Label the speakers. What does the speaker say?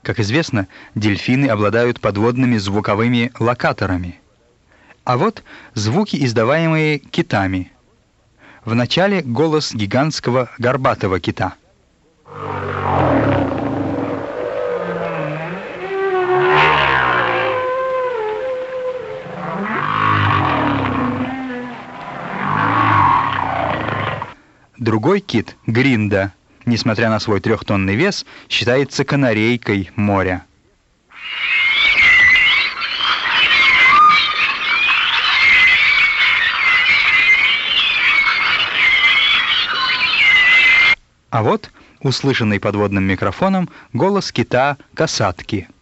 Speaker 1: Как известно, дельфины обладают подводными звуковыми локаторами. А вот звуки, издаваемые китами. Вначале голос гигантского горбатого кита. Другой кит, гринда, несмотря на свой 3-тонный вес, считается канарейкой моря. А вот, услышанный подводным микрофоном, голос кита-касатки.